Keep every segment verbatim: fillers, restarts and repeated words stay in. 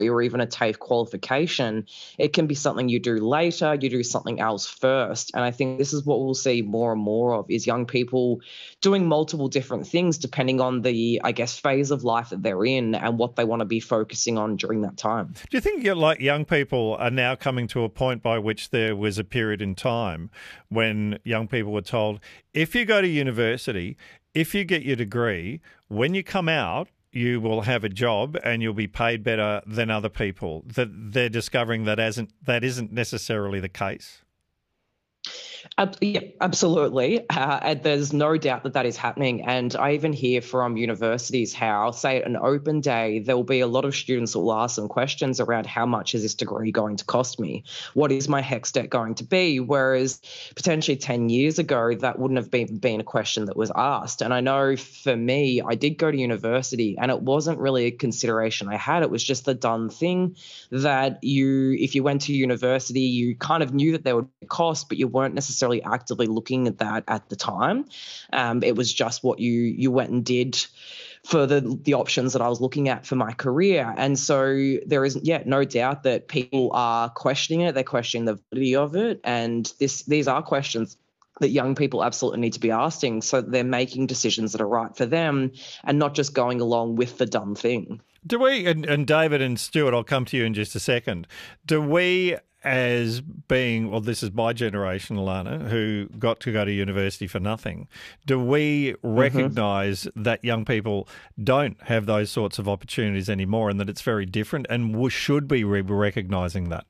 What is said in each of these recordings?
or even a TAFE qualification, it can be something you do later, you do something else first. And I think this is what we'll see more and more of, is young people doing multiple different things depending on the, I guess, phase of life that they're in and what they want to be focusing on during that time. Do you think, like, young people are now coming to a point by which there was a period in time when young people were told, if you go to university, if you get your degree, when you come out, you will have a job and you'll be paid better than other people, that they're discovering that isn't, that isn't necessarily the case? Uh, yeah, absolutely. Uh, and there's no doubt that that is happening. And I even hear from universities how, say, at an open day, there will be a lot of students that will ask some questions around how much is this degree going to cost me? What is my HECS debt going to be? Whereas potentially ten years ago, that wouldn't have been, been a question that was asked. And I know for me, I did go to university and it wasn't really a consideration I had. It was just the done thing that you, if you went to university, you kind of knew that there would be costs, but you weren't necessarily necessarily actively looking at that at the time. Um, it was just what you you went and did for the the options that I was looking at for my career. And so there is, yeah, no doubt that people are questioning it. They're questioning the validity of it. And this these are questions that young people absolutely need to be asking, so that they're making decisions that are right for them and not just going along with the dumb thing. Do we, and, and David and Stuart, I'll come to you in just a second. Do we, as being, well, this is my generation, Alana, who got to go to university for nothing, do we recognise mm-hmm. that young people don't have those sorts of opportunities anymore and that it's very different, and should be recognising that?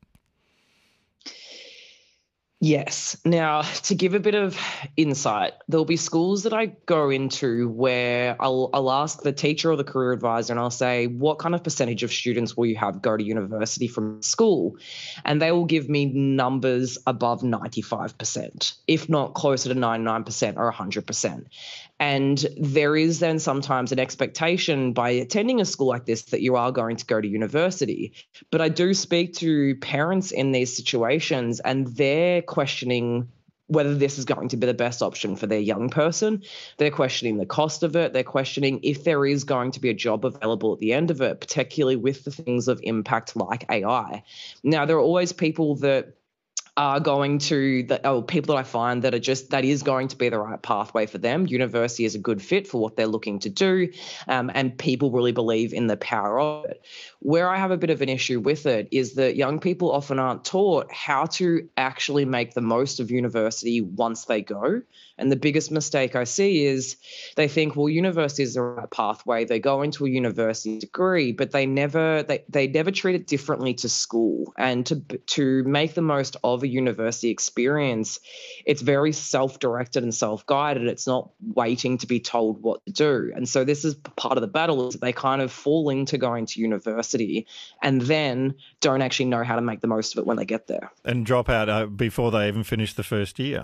Yes. Now, to give a bit of insight, there'll be schools that I go into where I'll, I'll ask the teacher or the career advisor and I'll say, what kind of percentage of students will you have go to university from school? And they will give me numbers above ninety-five percent, if not closer to ninety-nine percent or one hundred percent. And there is then sometimes an expectation by attending a school like this that you are going to go to university. But I do speak to parents in these situations and they're questioning whether this is going to be the best option for their young person. They're questioning the cost of it. They're questioning if there is going to be a job available at the end of it, particularly with the things of impact like A I. Now, there are always people that are going to, the, oh, people that I find that are just, that is going to be the right pathway for them. University is a good fit for what they're looking to do, um, and people really believe in the power of it. Where I have a bit of an issue with it is that young people often aren't taught how to actually make the most of university once they go. And the biggest mistake I see is they think, well, university is the right pathway. They go into a university degree, but they never they, they never treat it differently to school. And to to make the most of a university experience, it's very self-directed and self-guided. It's not waiting to be told what to do. And so this is part of the battle, is that they kind of fall into going to university and then don't actually know how to make the most of it when they get there. And drop out uh, before they even finish the first year.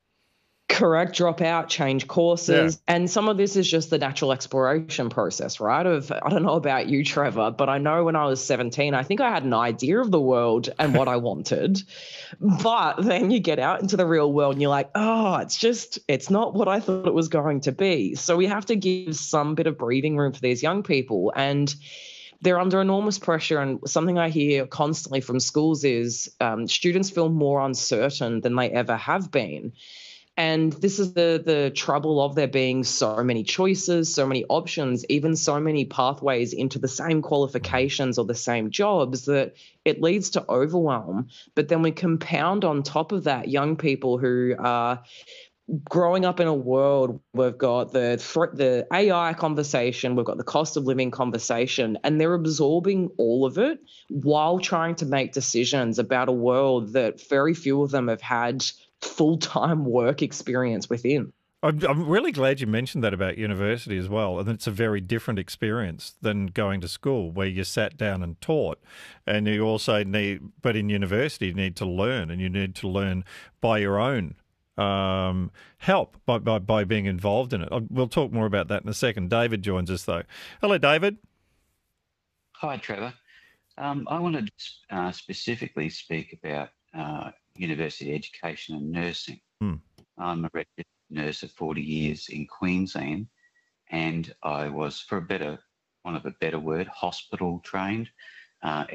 Correct, drop out, change courses. Yeah. And some of this is just the natural exploration process, right? Of, I don't know about you, Trevor, but I know when I was seventeen, I think I had an idea of the world and what I wanted. But then you get out into the real world and you're like, oh, it's just, it's not what I thought it was going to be. So we have to give some bit of breathing room for these young people. And they're under enormous pressure. And something I hear constantly from schools is um, students feel more uncertain than they ever have been. And this is the the trouble of there being so many choices, so many options, even so many pathways into the same qualifications or the same jobs, that it leads to overwhelm. But then we compound on top of that young people who are growing up in a world, we've got the the A I conversation, we've got the cost of living conversation, and they're absorbing all of it while trying to make decisions about a world that very few of them have had full-time work experience within. I'm, I'm really glad you mentioned that about university as well, and it's a very different experience than going to school where you sat down and taught, and you also need, but in university you need to learn, and you need to learn by your own um, help, by, by, by being involved in it. We'll talk more about that in a second. David joins us though. Hello, David. Hi, Trevor. Um, I wanted to uh, specifically speak about uh, university education and nursing. Hmm. I'm a registered nurse of forty years in Queensland, and I was, for a better, want of a better word, hospital trained. uh,